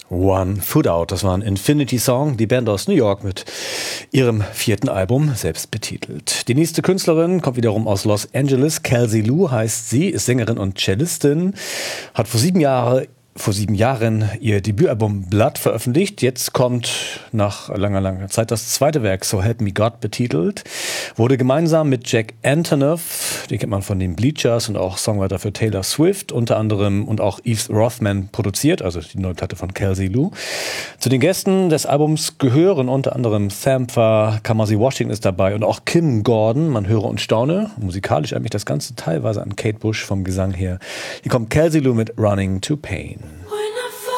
One Foot Out, das war ein Infinity Song, die Band aus New York mit ihrem 4. Album, selbst betitelt. Die nächste Künstlerin kommt wiederum aus Los Angeles. Kelsey Lu heißt sie, ist Sängerin und Cellistin, hat vor 7 Jahren ihr Debütalbum Blood veröffentlicht. Jetzt kommt nach langer Zeit das zweite Werk, So Help Me God betitelt. Wurde gemeinsam mit Jack Antonoff, den kennt man von den Bleachers und auch Songwriter für Taylor Swift unter anderem, und auch Yves Rothman produziert, also die neue Platte von Kelsey Lu. Zu den Gästen des Albums gehören unter anderem Sampha, Kamasi Washington ist dabei und auch Kim Gordon. Man höre und staune. Musikalisch eigentlich das Ganze teilweise an Kate Bush vom Gesang her. Hier kommt Kelsey Lu mit Running to Pain.